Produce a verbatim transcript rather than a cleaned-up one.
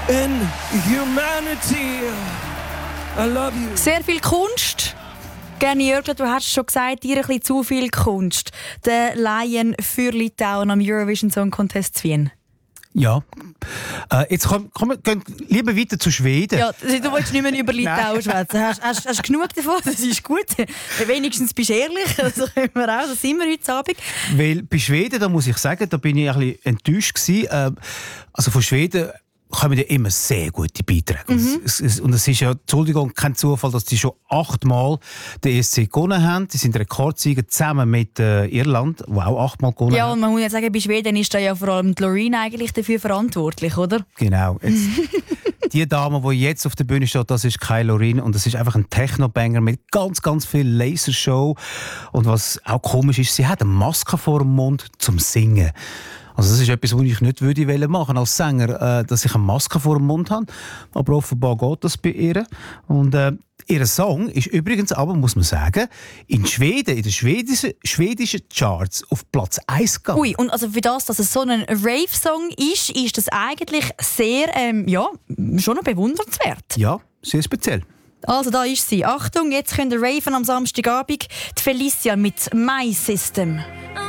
in humanity. I love you. Sehr viel Kunst. Gerne, Jörg, du hast schon gesagt, dir ein bisschen zu viel Kunst. Der Lion für Litauen am Eurovision Song Contest zu Wien. Ja. Äh, jetzt kommen komm, gehen lieber weiter zu Schweden. Ja, du willst nicht mehr über Litauen schwätzen. Hast, hast, hast genug davon? Das ist gut. Wenigstens bist du ehrlich. Das können wir auch. Das sind wir heute Abend. Weil bei Schweden, da muss ich sagen, da bin ich ein bisschen enttäuscht gewesen. Äh, also von Schweden kommen ja immer sehr gute Beiträge. Mhm. Es, es, und es ist ja, Entschuldigung, kein Zufall, dass die schon achtmal den E S C gewonnen haben. Die sind Rekordsieger zusammen mit äh, Irland, die auch achtmal gewonnen ja, haben. Ja, und man muss ja sagen, bei Schweden ist da ja vor allem die Loreen eigentlich dafür verantwortlich, oder? Genau. Jetzt, die Dame, die jetzt auf der Bühne steht, das ist Kyle Loreen und das ist einfach ein Techno-Banger mit ganz, ganz viel Lasershow. Und was auch komisch ist, sie hat eine Maske vor dem Mund zum Singen. Also das ist etwas, was ich nicht würde machen als Sänger, äh, dass ich eine Maske vor dem Mund habe. Aber offenbar geht das bei ihr. Und äh, ihr Song ist übrigens aber, muss man sagen, in Schweden, in den schwedischen, schwedischen Charts auf Platz eins gegangen. Ui, und also für das, dass es so ein Rave-Song ist, ist das eigentlich sehr, ähm, ja, schon noch bewundernswert. Ja, sehr speziell. Also da ist sie. Achtung, jetzt könnt ihr raven am Samstagabend. Die Felicia mit «My System».